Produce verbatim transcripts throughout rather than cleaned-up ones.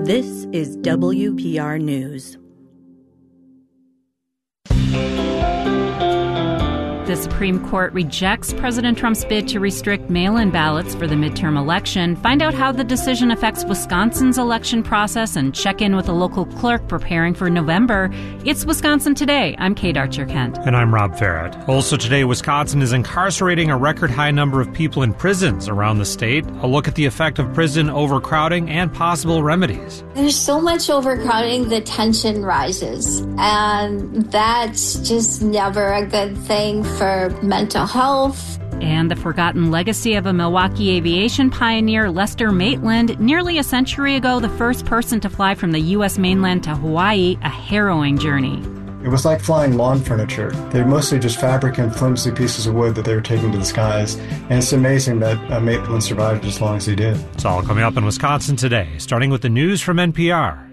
This is W P R News. The Supreme Court rejects President Trump's bid to restrict mail-in ballots for the midterm election. Find out how the decision affects Wisconsin's election process and check in with a local clerk preparing for November. It's Wisconsin Today. I'm Kate Archer-Kent. And I'm Rob Farrett. Also today, Wisconsin is incarcerating a record high number of people in prisons around the state. A look at the effect of prison overcrowding and possible remedies. There's so much overcrowding, the tension rises. And that's just never a good thing for mental health. And the forgotten legacy of a Milwaukee aviation pioneer, Lester Maitland, nearly a century ago, the first person to fly from the U S mainland to Hawaii, a harrowing journey. It was like flying lawn furniture. They're mostly just fabric and flimsy pieces of wood that they were taking to the skies. And it's amazing that uh, Maitland survived as long as he did. It's all coming up in Wisconsin Today, starting with the news from N P R.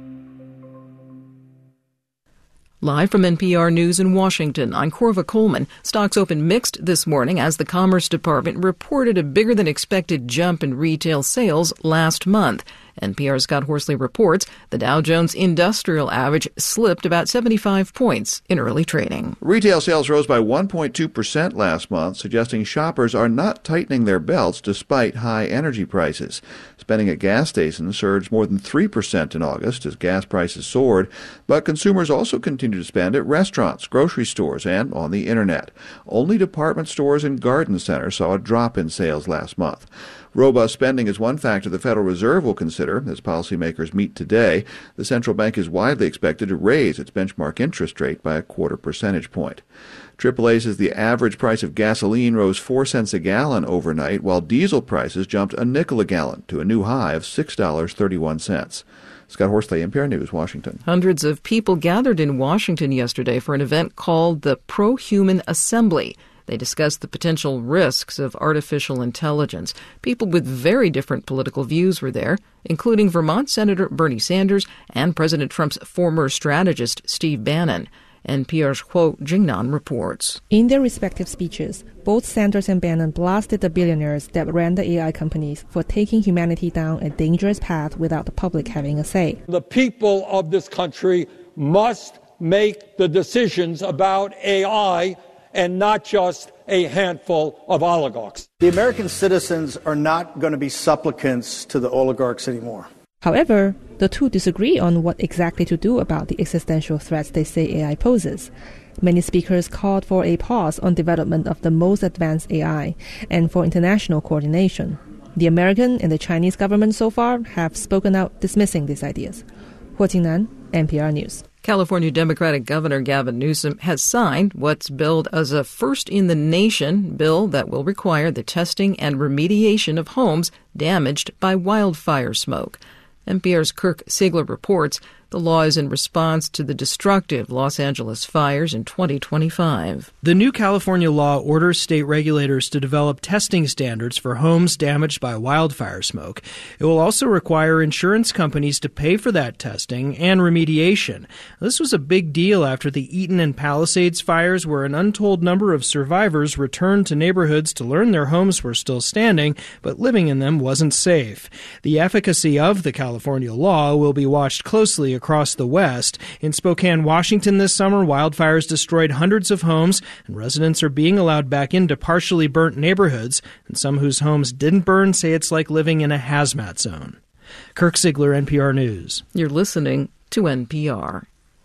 Live from N P R News in Washington, I'm Corva Coleman. Stocks opened mixed this morning as the Commerce Department reported a bigger-than-expected jump in retail sales last month. N P R's Scott Horsley reports the Dow Jones Industrial Average slipped about seventy-five points in early trading. Retail sales rose by one point two percent last month, suggesting shoppers are not tightening their belts despite high energy prices. Spending at gas stations surged more than three percent in August as gas prices soared, but consumers also continue to spend at restaurants, grocery stores, and on the Internet. Only department stores and garden centers saw a drop in sales last month. Robust spending is one factor the Federal Reserve will consider as policymakers meet today. The central bank is widely expected to raise its benchmark interest rate by a quarter percentage point. triple A says the average price of gasoline rose four cents a gallon overnight, while diesel prices jumped a nickel a gallon to a new high of six dollars and thirty-one cents. Scott Horsley, N P R News, Washington. Hundreds of people gathered in Washington yesterday for an event called the Pro-Human Assembly. They discussed the potential risks of artificial intelligence. People with very different political views were there, including Vermont Senator Bernie Sanders and President Trump's former strategist Steve Bannon. N P R's Huo Jingnan reports. In their respective speeches, both Sanders and Bannon blasted the billionaires that ran the A I companies for taking humanity down a dangerous path without the public having a say. The people of this country must make the decisions about A I and not just a handful of oligarchs. The American citizens are not going to be supplicants to the oligarchs anymore. However, the two disagree on what exactly to do about the existential threats they say A I poses. Many speakers called for a pause on development of the most advanced A I and for international coordination. The American and the Chinese government so far have spoken out dismissing these ideas. Huo Jingnan, N P R News. California Democratic Governor Gavin Newsom has signed what's billed as a first-in-the-nation bill that will require the testing and remediation of homes damaged by wildfire smoke. N P R's Kirk Siegler reports the law is in response to the destructive Los Angeles fires in twenty twenty-five. The new California law orders state regulators to develop testing standards for homes damaged by wildfire smoke. It will also require insurance companies to pay for that testing and remediation. This was a big deal after the Eaton and Palisades fires, where an untold number of survivors returned to neighborhoods to learn their homes were still standing, but living in them wasn't safe. The efficacy of the California law will be watched closely across the West. In Spokane, Washington this summer, wildfires destroyed hundreds of homes, and residents are being allowed back into partially burnt neighborhoods, and some whose homes didn't burn say it's like living in a hazmat zone. Kirk Siegler, N P R News. You're listening to N P R.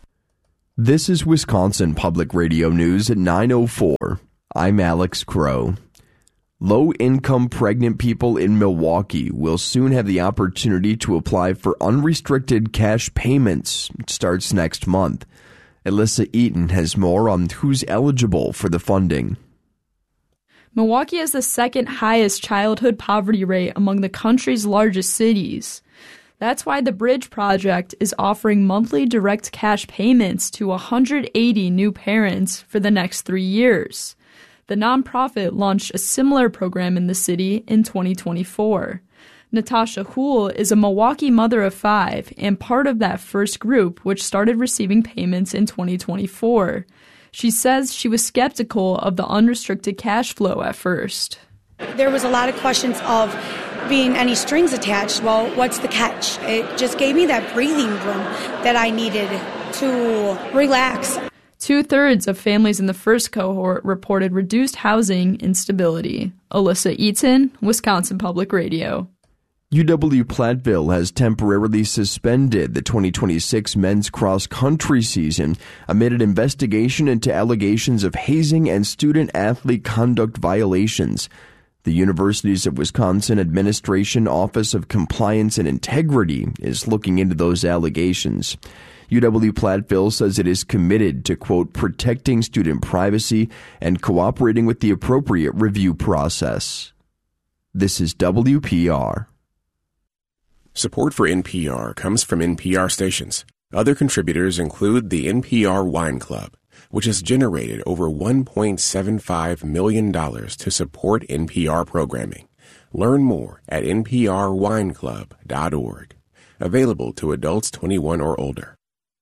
This is Wisconsin Public Radio News at nine oh four. I'm Alex Crow. Low-income pregnant people in Milwaukee will soon have the opportunity to apply for unrestricted cash payments. It starts next month. Alyssa Eaton has more on who's eligible for the funding. Milwaukee has the second highest childhood poverty rate among the country's largest cities. That's why the Bridge Project is offering monthly direct cash payments to one hundred eighty new parents for the next three years. The nonprofit launched a similar program in the city in twenty twenty-four. Natasha Houle is a Milwaukee mother of five and part of that first group which started receiving payments in twenty twenty-four. She says she was skeptical of the unrestricted cash flow at first. There was a lot of questions of being any strings attached. Well, what's the catch? It just gave me that breathing room that I needed to relax. Two-thirds of families in the first cohort reported reduced housing instability. Alyssa Eaton, Wisconsin Public Radio. U W-Platteville has temporarily suspended the twenty twenty-six men's cross-country season amid an investigation into allegations of hazing and student-athlete conduct violations. The Universities of Wisconsin Administration Office of Compliance and Integrity is looking into those allegations. U W-Platteville says it is committed to, quote, protecting student privacy and cooperating with the appropriate review process. This is W P R. Support for N P R comes from N P R stations. Other contributors include the N P R Wine Club, which has generated over one point seven five million dollars to support N P R programming. Learn more at N P R wine club dot org. Available to adults twenty-one or older.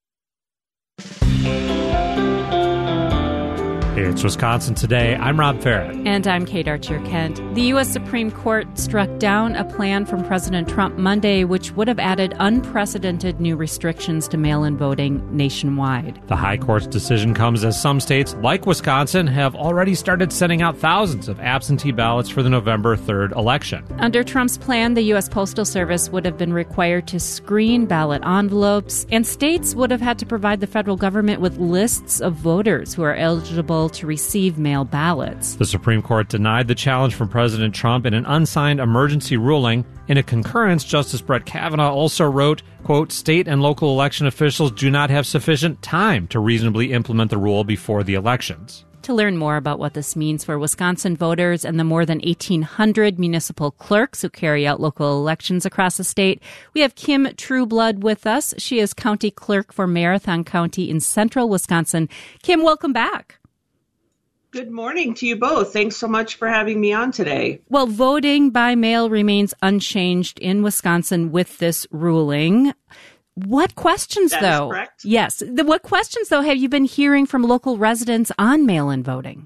It's Wisconsin Today. I'm Rob Farrett. And I'm Kate Archer-Kent. The U S Supreme Court struck down a plan from President Trump Monday which would have added unprecedented new restrictions to mail-in voting nationwide. The High Court's decision comes as some states, like Wisconsin, have already started sending out thousands of absentee ballots for the November third election. Under Trump's plan, the U S Postal Service would have been required to screen ballot envelopes, and states would have had to provide the federal government with lists of voters who are eligible to receive mail ballots. The Supreme Court denied the challenge from President Trump in an unsigned emergency ruling. In a concurrence, Justice Brett Kavanaugh also wrote, quote, state and local election officials do not have sufficient time to reasonably implement the rule before the elections. To learn more about what this means for Wisconsin voters and the more than eighteen hundred municipal clerks who carry out local elections across the state, we have Kim Trueblood with us. She is county clerk for Marathon County in central Wisconsin. Kim, welcome back. Good morning to you both. Thanks so much for having me on today. Well, voting by mail remains unchanged in Wisconsin with this ruling. What questions, that though? Is correct. Yes. The, what questions, though, have you been hearing from local residents on mail-in voting?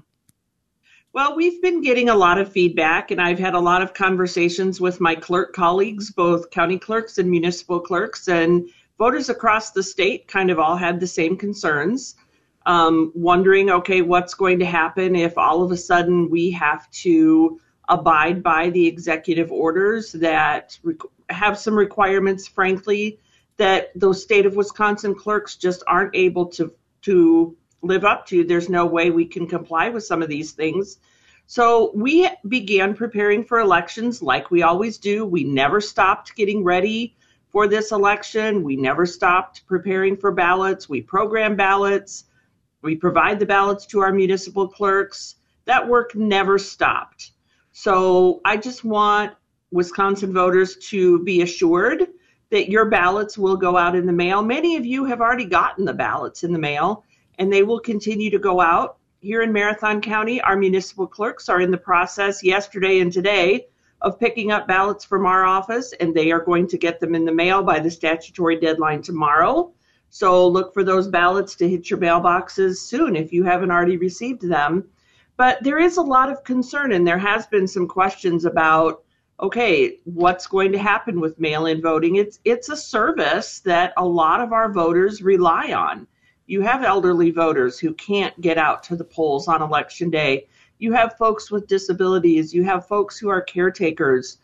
Well, we've been getting a lot of feedback, and I've had a lot of conversations with my clerk colleagues, both county clerks and municipal clerks, and voters across the state kind of all had the same concerns. Um, wondering, okay, what's going to happen if all of a sudden we have to abide by the executive orders that rec- have some requirements, frankly, that those state of Wisconsin clerks just aren't able to, to live up to. There's no way we can comply with some of these things. So we began preparing for elections like we always do. We never stopped getting ready for this election. We never stopped preparing for ballots. We program ballots. We provide the ballots to our municipal clerks. That work never stopped. So I just want Wisconsin voters to be assured that your ballots will go out in the mail. Many of you have already gotten the ballots in the mail, and they will continue to go out. Here in Marathon County, our municipal clerks are in the process yesterday and today of picking up ballots from our office, and they are going to get them in the mail by the statutory deadline tomorrow. So look for those ballots to hit your mailboxes soon if you haven't already received them. But there is a lot of concern, and there has been some questions about, okay, what's going to happen with mail-in voting? It's it's a service that a lot of our voters rely on. You have elderly voters who can't get out to the polls on election day. You have folks with disabilities. You have folks who are caretakers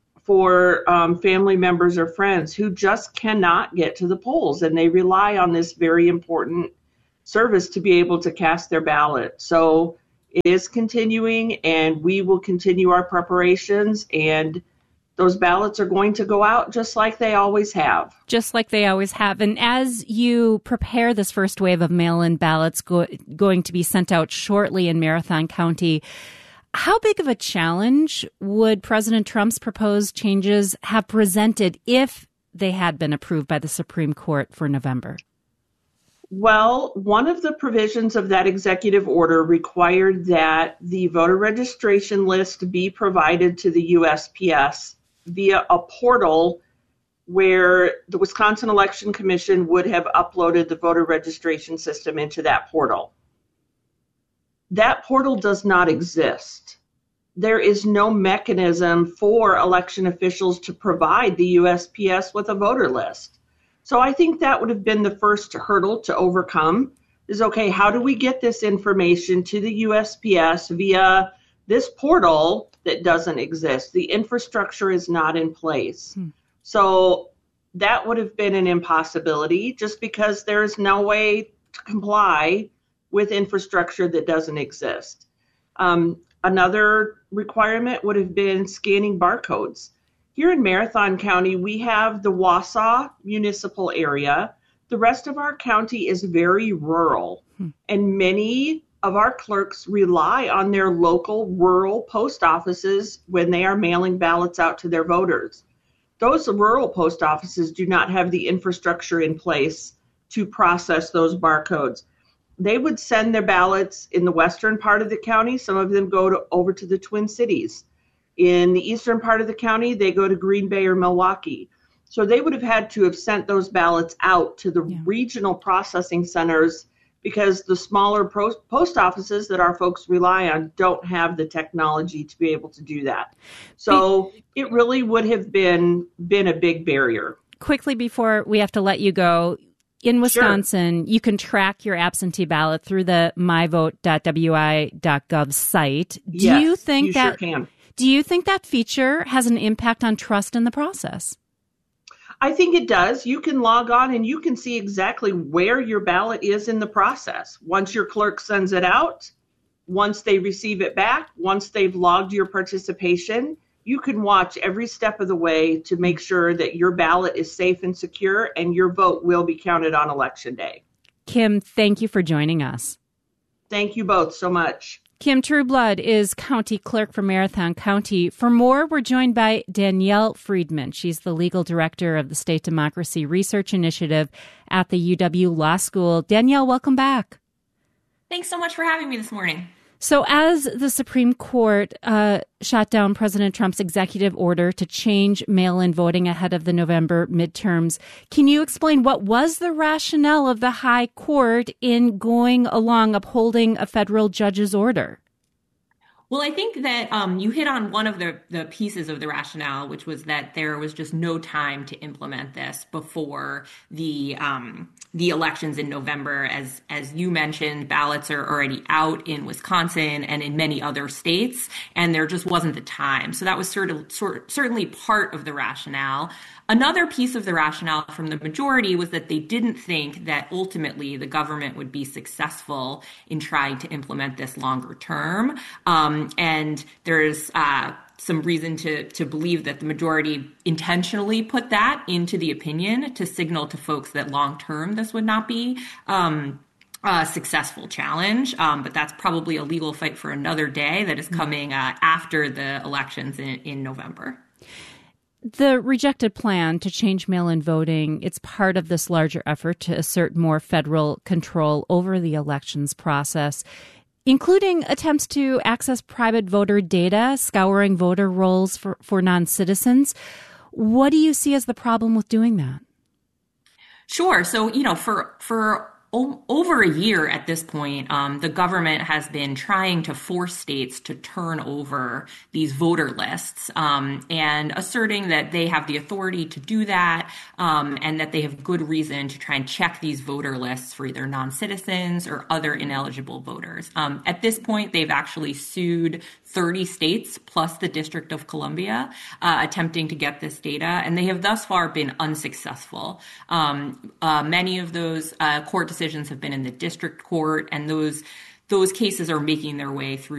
for um, family members or friends who just cannot get to the polls, and they rely on this very important service to be able to cast their ballot. So it is continuing, and we will continue our preparations, and those ballots are going to go out just like they always have. Just like they always have. And as you prepare this first wave of mail-in ballots go- going to be sent out shortly in Marathon County, how big of a challenge would President Trump's proposed changes have presented if they had been approved by the Supreme Court for November? Well, one of the provisions of that executive order required that the voter registration list be provided to the U S P S via a portal where the Wisconsin Election Commission would have uploaded the voter registration system into that portal. That portal does not exist. there is no mechanism for election officials to provide the U S P S with a voter list. So I think that would have been the first hurdle to overcome is, okay, how do we get this information to the U S P S via this portal that doesn't exist? The infrastructure is not in place. Hmm. So that would have been an impossibility just because there is no way to comply with infrastructure that doesn't exist. Um, another requirement would have been scanning barcodes. Here in Marathon County, we have the Wausau municipal area. The rest of our county is very rural, hmm. and many of our clerks rely on their local rural post offices when they are mailing ballots out to their voters. Those rural post offices do not have the infrastructure in place to process those barcodes. They would send their ballots in the western part of the county. Some of them go to, over to the Twin Cities. In the eastern part of the county, they go to Green Bay or Milwaukee. So they would have had to have sent those ballots out to the yeah. regional processing centers because the smaller pro- post offices that our folks rely on don't have the technology to be able to do that. So it really would have been been a big barrier. Quickly before we have to let you go, in Wisconsin, sure. you can track your absentee ballot through the my vote dot w i dot gov site. Do yes, you think you that sure can. Do you think that feature has an impact on trust in the process? I think it does. You can log on and you can see exactly where your ballot is in the process. Once your clerk sends it out, once they receive it back, once they've logged your participation, you can watch every step of the way to make sure that your ballot is safe and secure and your vote will be counted on Election Day. Kim, thank you for joining us. Thank you both so much. Kim Trueblood is county clerk for Marathon County. For more, we're joined by Danielle Friedman. She's the legal director of the State Democracy Research Initiative at the U W Law School. Danielle, welcome back. Thanks so much for having me this morning. So as the Supreme Court uh, shot down President Trump's executive order to change mail-in voting ahead of the November midterms, can you explain what was the rationale of the High Court in going along upholding a federal judge's order? Well, I think that um, you hit on one of the, the pieces of the rationale, which was that there was just no time to implement this before the um, the elections in November. As as you mentioned, ballots are already out in Wisconsin and in many other states, and there just wasn't the time. So that was sort of, sort, certainly part of the rationale. Another piece of the rationale from the majority was that they didn't think that ultimately the government would be successful in trying to implement this longer term. Um, and there's uh, some reason to, to believe that the majority intentionally put that into the opinion to signal to folks that long term this would not be um, a successful challenge. Um, but that's probably a legal fight for another day that is coming uh, after the elections in, in November. The rejected plan to change mail-in voting, it's part of this larger effort to assert more federal control over the elections process, including attempts to access private voter data, scouring voter rolls for, for non-citizens. What do you see as the problem with doing that? Sure. So, you know, for for o- over a year at this point, um, the government has been trying to force states to turn over these voter lists um, and asserting that they have the authority to do that um, and that they have good reason to try and check these voter lists for either non-citizens or other ineligible voters. Um, at this point, they've actually sued thirty states plus the District of Columbia uh, attempting to get this data, and they have thus far been unsuccessful. Um, uh, many of those uh, court decisions have been in the district court, and those those cases are making their way through